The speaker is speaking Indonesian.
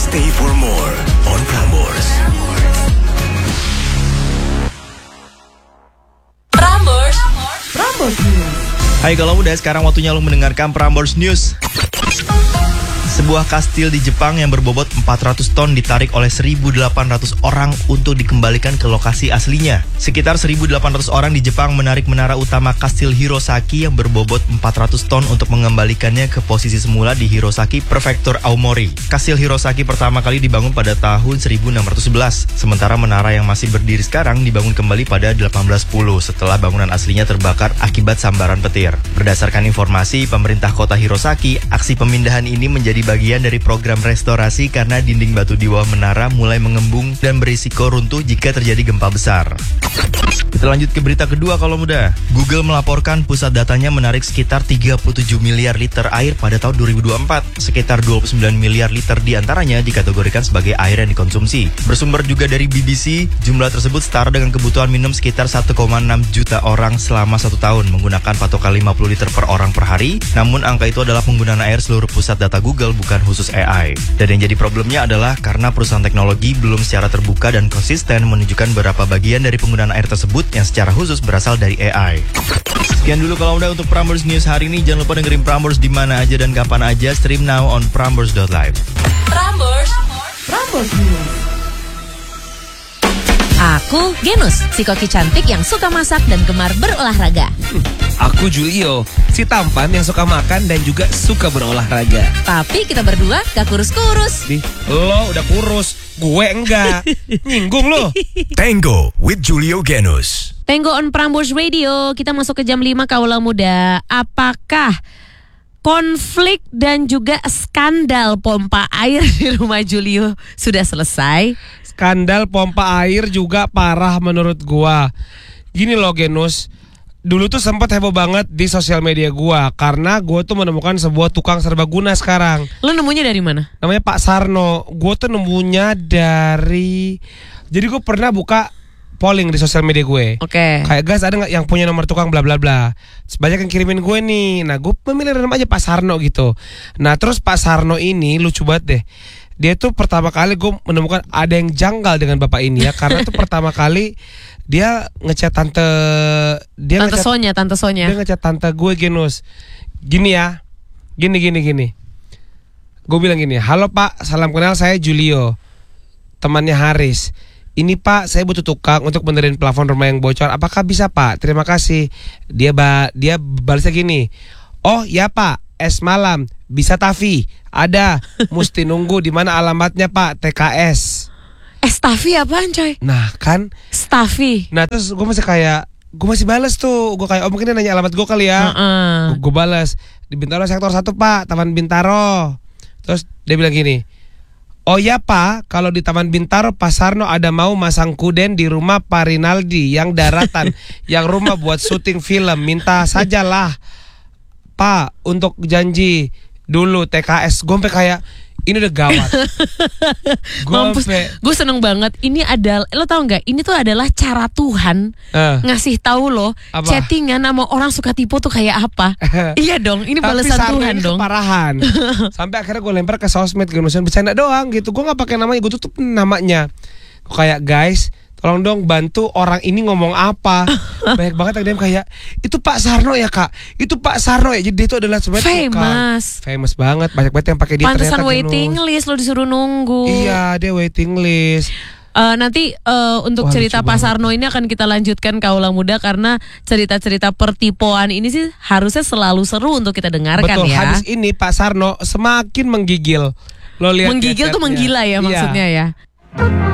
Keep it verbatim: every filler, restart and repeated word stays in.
Stay for more on Prambors. Prambors. Prambors News. Hai kalau muda, sekarang waktunya lo mendengarkan Prambors News. Sebuah kastil di Jepang yang berbobot empat ratus ton ditarik oleh seribu delapan ratus orang untuk dikembalikan ke lokasi aslinya. Sekitar seribu delapan ratus orang di Jepang menarik menara utama kastil Hirosaki yang berbobot empat ratus ton untuk mengembalikannya ke posisi semula di Hirosaki, Prefektur Aomori. Kastil Hirosaki pertama kali dibangun pada tahun seribu enam ratus sebelas, sementara menara yang masih berdiri sekarang dibangun kembali pada delapan belas sepuluh setelah bangunan aslinya terbakar akibat sambaran petir. Berdasarkan informasi pemerintah kota Hirosaki, aksi pemindahan ini menjadi bagian dari program restorasi karena dinding batu di bawah menara mulai mengembung dan berisiko runtuh jika terjadi gempa besar. Kita lanjut ke berita kedua kalau muda. Google melaporkan pusat datanya menarik sekitar tiga puluh tujuh miliar liter air pada tahun dua ribu dua puluh empat. Sekitar dua puluh sembilan miliar liter diantaranya dikategorikan sebagai air yang dikonsumsi. Bersumber juga dari B B C, jumlah tersebut setara dengan kebutuhan minum sekitar satu koma enam juta orang selama satu tahun menggunakan patokan lima puluh liter per orang per hari. Namun angka itu adalah penggunaan air seluruh pusat data Google, bukan khusus A I. Dan yang jadi problemnya adalah karena perusahaan teknologi belum secara terbuka dan konsisten menunjukkan beberapa bagian dari penggunaan air tersebut yang secara khusus berasal dari A I. Sekian dulu kalau udah untuk Prambors News hari ini. Jangan lupa dengerin Prambors di mana aja dan kapan aja. Stream now on prambors dot live. Prambors. Prambors News. Aku Genus, si koki cantik yang suka masak dan gemar berolahraga. Aku Julio, si tampan yang suka makan dan juga suka berolahraga. Tapi kita berdua gak kurus-kurus. Di, lo udah kurus, gue enggak. Nyinggung lo. Tango with Julio Genus. Tango on Prambors Radio. Kita masuk ke jam lima kaula muda. Apakah konflik dan juga skandal pompa air di rumah Julio sudah selesai? Skandal pompa air juga parah menurut gua. Gini loh Genus, dulu tuh sempat heboh banget di sosial media gua karena gua tuh menemukan sebuah tukang serbaguna sekarang. Lo nemunya dari mana? Namanya Pak Sarno. Gua tuh nemunya dari, jadi gua pernah buka polling di sosial media gue. Oke. Okay. Kayak guys ada nggak yang punya nomor tukang bla bla bla. Banyak yang kirimin gue nih. Nah gue memilih nama aja Pak Sarno gitu. Nah terus Pak Sarno ini lucu banget deh. Dia tuh pertama kali gue menemukan ada yang janggal dengan bapak ini ya. Karena tuh pertama kali dia ngechat tante dia Tante ngechat, Sonya, Tante Sonya. Dia ngechat tante gue Genus. Gini ya. Gini gini gini. Gue bilang gini, halo Pak, salam kenal, saya Julio, temannya Haris. Ini Pak, saya butuh tukang untuk benerin plafon rumah yang bocor. Apakah bisa Pak? Terima kasih. Dia ba dia balasnya gini. Oh ya Pak, es malam. Bisa Tafi? Ada. Mesti nunggu. Di mana alamatnya Pak? T K S. Es Tafi apaan coy? Nah kan. Stafi. Nah terus gue masih kayak, gue masih balas tuh. Gue kayak, oh mungkin dia nanya alamat gue kali ya. Uh-uh. Gue balas. Di Bintaro sektor satu Pak, Taman Bintaro. Terus dia bilang gini. Oh ya Pak, kalau di Taman Bintaro Pak Sarno ada mau masang kuden di rumah Pak Rinaldi yang daratan, yang rumah buat syuting film, minta sajalah Pak untuk janji dulu T K S. Gue sampai kayak ini udah gawat. Mampus, gue seneng banget. Ini adalah, lo tau nggak? Ini tuh adalah cara Tuhan uh, ngasih tahu lo apa? Chattingan sama orang suka tipu tuh kayak apa? Iya dong, ini balasan Tuhan dong. Keparahan. Sampai akhirnya gue lempar ke sosmed, gue nulisin bercanda doang gitu. Gue nggak pakai namanya, gue tutup namanya. Gue kayak guys, tolong dong bantu orang ini ngomong apa. Banyak banget yang dia kayak itu Pak Sarno ya kak, itu Pak Sarno ya. Jadi dia itu adalah sebenarnya famous, famous banget. Banyak banget yang pakai dia. Pantesan waiting Genus. List lo disuruh nunggu. Iya dia waiting list. Uh, nanti uh, untuk Wah, cerita Pak Sarno ini akan kita lanjutkan kaula muda karena cerita-cerita pertipuan ini sih harusnya selalu seru untuk kita dengarkan. Betul, ya. Habis ini Pak Sarno semakin menggigil. Lo lihat menggigil tuh menggila ya maksudnya iya. ya.